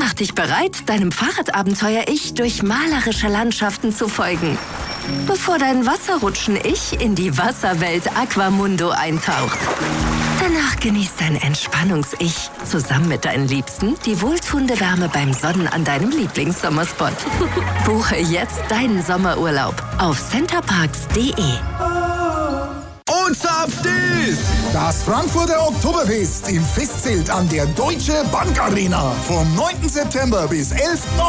Mach dich bereit, deinem Fahrradabenteuer-Ich durch malerische Landschaften zu folgen, bevor dein Wasserrutschen-Ich in die Wasserwelt Aquamundo eintaucht. Danach genießt dein Entspannungs-Ich zusammen mit deinen Liebsten die wohltuende Wärme beim Sonnen an deinem Lieblingssommerspot. Buche jetzt deinen Sommerurlaub auf centerparks.de. Und zapft ist das Frankfurter Oktoberfest im Festzelt an der Deutsche Bank Arena vom 9. September bis 11.